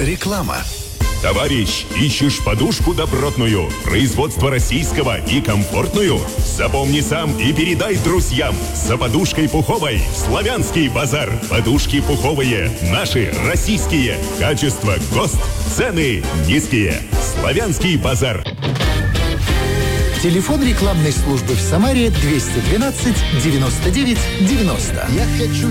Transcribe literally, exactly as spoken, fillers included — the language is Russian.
Реклама. Товарищ, ищешь подушку добротную, производство российского и комфортную? Запомни сам и передай друзьям. За подушкой пуховой в Славянский базар. Подушки пуховые, наши, российские. Качество ГОСТ, цены низкие. Славянский базар. Телефон рекламной службы в Самаре двести двенадцать девяносто девять девяносто. Я хочу